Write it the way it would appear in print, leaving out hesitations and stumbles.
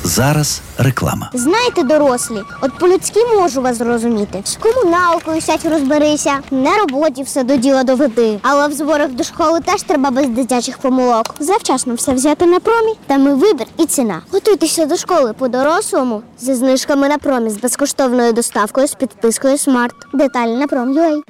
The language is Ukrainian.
Зараз реклама. Знаєте, дорослі, от по-людськи можу вас зрозуміти. З комуналкою сядь розберися, на роботі все до діла доведи. Але в зборах до школи теж треба без дитячих помилок. Завчасно все взяти на Промі, там і вибір, і ціна. Готуйтеся до школи по-дорослому зі знижками на Промі з безкоштовною доставкою з підпискою Смарт. Деталі на Prom.ua.